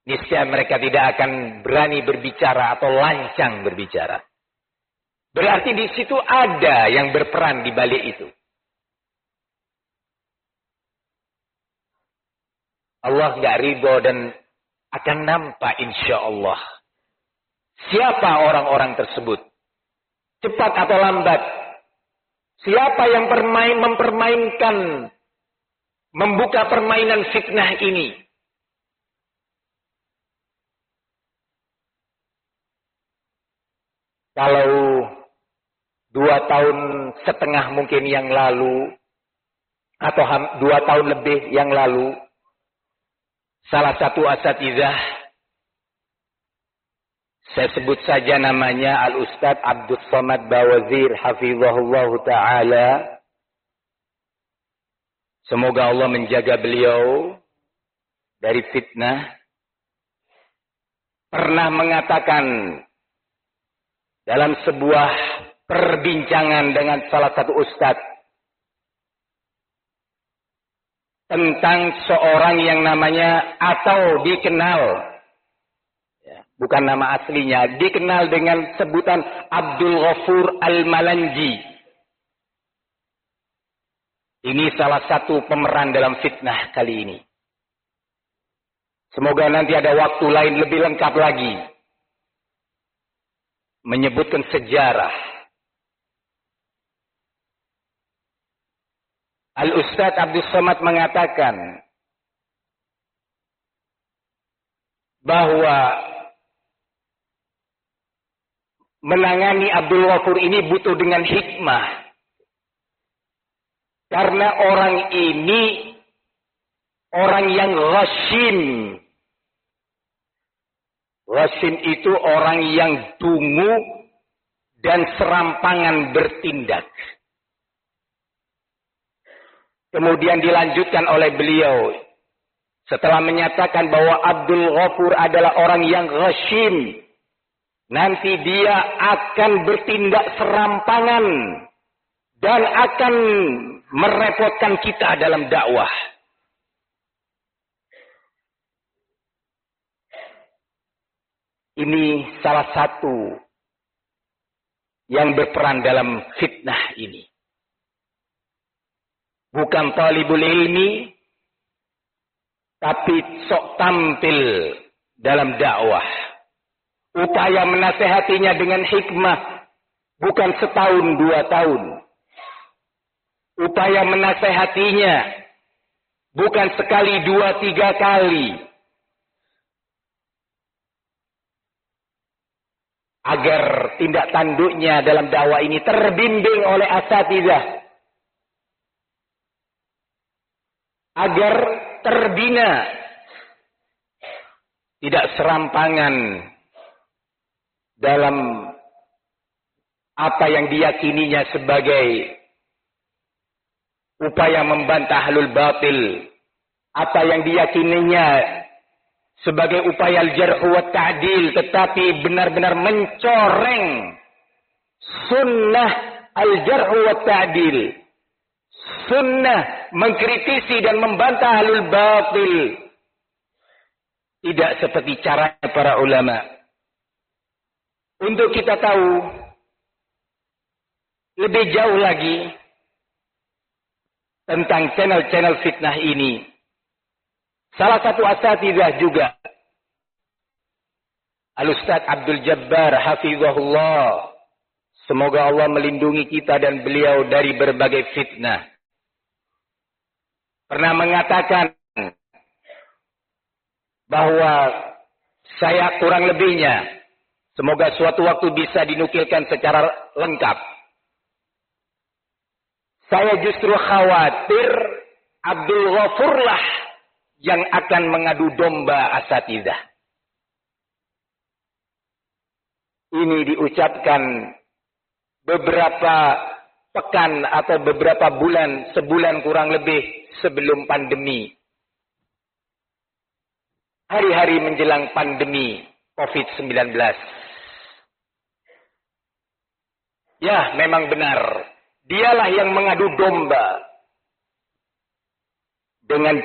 niscaya mereka tidak akan berani berbicara atau lancang berbicara. Berarti di situ ada yang berperan di balik itu. Allah nggak ridho dan akan nampak insya Allah. Siapa orang-orang tersebut? Cepat atau lambat? Siapa yang mempermainkan, membuka permainan fitnah ini? Kalau 2,5 tahun mungkin yang lalu, atau 2 tahun lebih yang lalu, salah satu asatizah, saya sebut saja namanya Al-Ustadz Abdus Somad Bawazir hafizahullah ta'ala. Semoga Allah menjaga beliau dari fitnah. Pernah mengatakan dalam sebuah perbincangan dengan salah satu ustadz tentang seorang yang namanya atau dikenal, ya, bukan nama aslinya, dikenal dengan sebutan Abdul Ghafur Al-Malanji. Ini salah satu pemeran dalam fitnah kali ini. Semoga nanti ada waktu lain lebih lengkap lagi menyebutkan sejarah. Al-Ustadz Abdus Somad mengatakan bahwa menangani Abdul Ghafur ini butuh dengan hikmah. Karena orang ini orang yang ghashim. Ghashim itu orang yang dungu dan serampangan bertindak. Kemudian dilanjutkan oleh beliau setelah menyatakan bahwa Abdul Ghafur adalah orang yang ghashim. Nanti dia akan bertindak serampangan dan akan merepotkan kita dalam dakwah. Ini salah satu yang berperan dalam fitnah ini. Bukan talibul ilmi, tapi sok tampil dalam dakwah. Upaya menasehatinya dengan hikmah, bukan setahun 2 tahun. Upaya menasehatinya, bukan sekali 2, 3 kali. Agar tindak tanduknya dalam dakwah ini terbimbing oleh asatizah. Agar terbina, tidak serampangan dalam apa yang diyakininya sebagai upaya membantah ahlul batil, apa yang diyakininya sebagai upaya al-jarh wa ta'dil, tetapi benar-benar mencoreng sunnah al-jarh wa ta'dil. Sunnah mengkritisi dan membantah ahlul batil. Tidak seperti cara para ulama. Untuk kita tahu lebih jauh lagi tentang channel-channel fitnah ini, salah satu asatizah juga Al-Ustadz Abdul Jabbar hafizahullah. Semoga Allah melindungi kita dan beliau dari berbagai fitnah. Pernah mengatakan bahwa saya kurang lebihnya, semoga suatu waktu bisa dinukilkan secara lengkap. Saya justru khawatir Abdul Ghafurlah yang akan mengadu domba asatizah. Ini diucapkan beberapa pekan atau beberapa bulan, sebulan kurang lebih sebelum pandemi. Hari-hari menjelang pandemi COVID-19. Ya, memang benar. Dialah yang mengadu domba dengan